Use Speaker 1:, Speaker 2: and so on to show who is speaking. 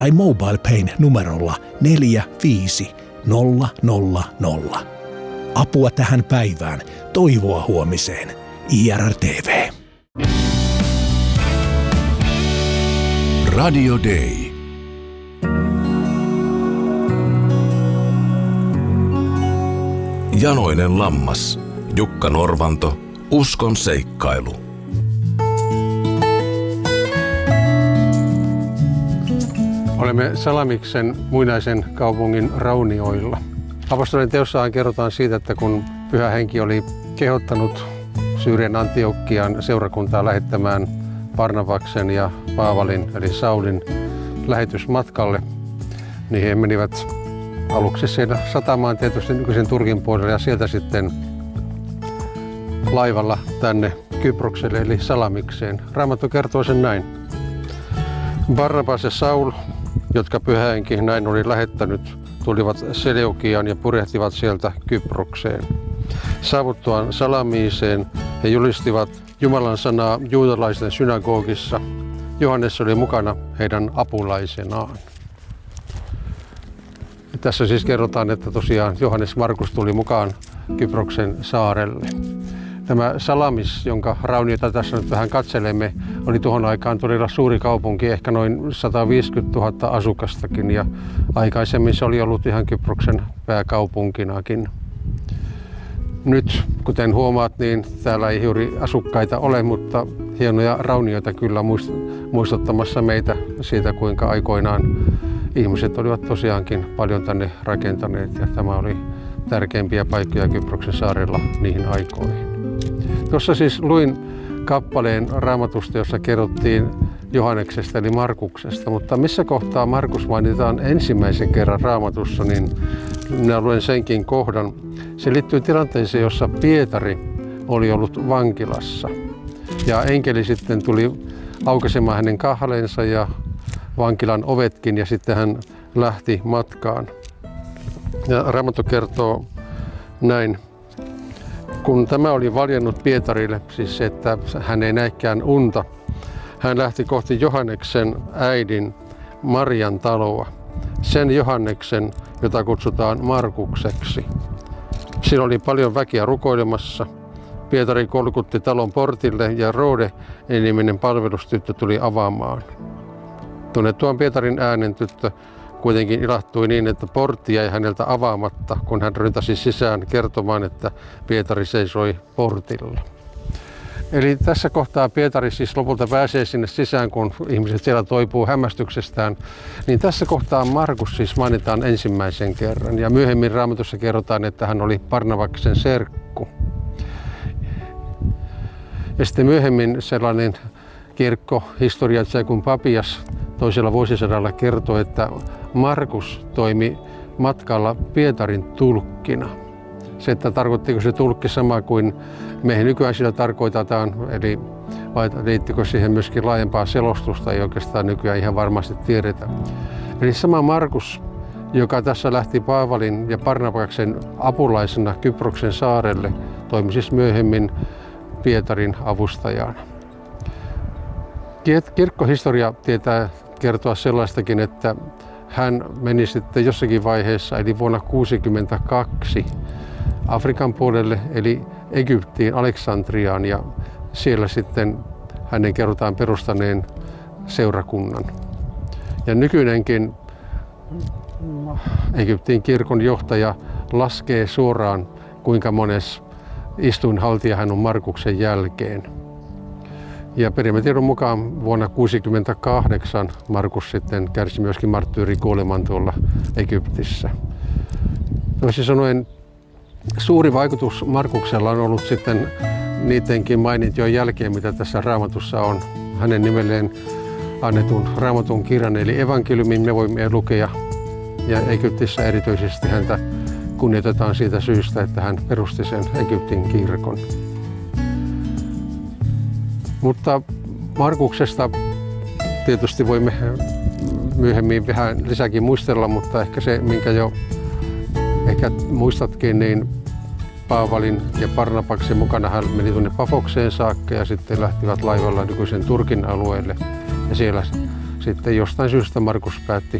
Speaker 1: tai MobilePayn numerolla 45000. Apua tähän päivään, toivoa huomiseen. IRR-TV.
Speaker 2: Radio Day. Janoinen lammas. Jukka Norvanto. Uskon seikkailu.
Speaker 3: Olemme Salamiksen muinaisen kaupungin raunioilla. Apostolien teossahan kerrotaan siitä, että kun Pyhä Henki oli kehottanut Syyrian Antiokian seurakuntaa lähettämään Barnabaksen ja Paavalin eli Saulin lähetysmatkalle, niin he menivät aluksi siellä satamaan tietysti nykyisen Turkin puolelle ja sieltä sitten laivalla tänne Kyprokselle eli Salamikseen. Raamattu kertoo sen näin. Barnabas ja Saul, jotka Pyhä Henki näin oli lähettänyt, tulivat Seleukiaan ja purjehtivat sieltä Kyprokseen. Saavuttuaan Salamiiseen he julistivat Jumalan sanaa juutalaisten synagogissa. Johannes oli mukana heidän apulaisenaan. Tässä siis kerrotaan, että tosiaan Johannes Markus tuli mukaan Kyproksen saarelle. Tämä Salamis, jonka rauniota tässä nyt vähän katselemme, oli tuohon aikaan todella suuri kaupunki, ehkä noin 150 000 asukastakin, ja aikaisemmin se oli ollut ihan Kyproksen pääkaupunkinakin. Nyt, kuten huomaat, niin täällä ei juuri asukkaita ole, mutta hienoja raunioita kyllä muistuttamassa meitä siitä, kuinka aikoinaan ihmiset olivat tosiaankin paljon tänne rakentaneet, ja tämä oli tärkeimpiä paikkoja Kyproksen saarella niihin aikoihin. Tuossa siis luin kappaleen Raamatusta, jossa kerrottiin Johanneksesta eli Markuksesta, mutta missä kohtaa Markus mainitaan ensimmäisen kerran Raamatussa, niin minä luen senkin kohdan. Se liittyy tilanteeseen, jossa Pietari oli ollut vankilassa ja enkeli sitten tuli aukaisemaan hänen kahleensa ja vankilan ovetkin ja sitten hän lähti matkaan. Ja Raamattu kertoo näin. Kun tämä oli valjennut Pietarille, siis että hän ei näikään unta, hän lähti kohti Johanneksen äidin Marian taloa, sen Johanneksen, jota kutsutaan Markukseksi. Siinä oli paljon väkeä rukoilemassa. Pietari kolkutti talon portille ja Rode-niminen palvelustyttö tuli avaamaan. Tunnettuaan Pietarin äänen tyttö kuitenkin ilahtui niin, että portti jäi häneltä avaamatta, kun hän ryntäsi sisään kertomaan, että Pietari seisoi portilla. Eli tässä kohtaa Pietari siis lopulta pääsee sinne sisään, kun ihmiset siellä toipuu hämmästyksestään. Niin tässä kohtaa Markus siis mainitaan ensimmäisen kerran. Ja myöhemmin Raamatussa kerrotaan, että hän oli Barnabaksen serkku. Ja sitten myöhemmin sellainen kirkkohistoriatsija kuin Papias toisella vuosisadalla kertoo, että Markus toimi matkalla Pietarin tulkkina. Se, että tarkoittiko se tulkki sama kuin meihin nykyään sillä tarkoitetaan, eli vai liittyykö siihen myöskin laajempaa selostusta, ei oikeastaan nykyään ihan varmasti tiedetä. Eli sama Markus, joka tässä lähti Paavalin ja Barnabaksen apulaisena Kyproksen saarelle, toimi siis myöhemmin Pietarin avustajana. Kirkkohistoria tietää kertoa sellaistakin, että hän meni sitten jossakin vaiheessa, eli vuonna 1962, Afrikan puolelle, eli Egyptiin, Aleksandriaan, ja siellä sitten hänen kerrotaan perustaneen seurakunnan. Ja nykyinenkin Egyptin kirkon johtaja laskee suoraan, kuinka mones istuinhaltija hän on Markuksen jälkeen. Ja perimätiedon mukaan vuonna 1968 Markus sitten kärsi myöskin marttyyrikuoleman tuolla Egyptissä. Toisin sanoen suuri vaikutus Markuksella on ollut sitten niidenkin mainintioiden jälkeen, mitä tässä Raamatussa on. Hänen nimelleen annetun Raamatun kirjan eli evankeliumin me voimme lukea. Ja Egyptissä erityisesti häntä kunnioitetaan siitä syystä, että hän perusti sen Egyptin kirkon. Mutta Markuksesta tietysti voimme myöhemmin vähän lisäkin muistella, mutta ehkä se, minkä jo ehkä muistatkin, niin Paavalin ja Barnabaksen mukana hän meni tuonne Pafokseen saakka ja sitten lähtivät laivalla nykyisen Turkin alueelle. Ja siellä sitten jostain syystä Markus päätti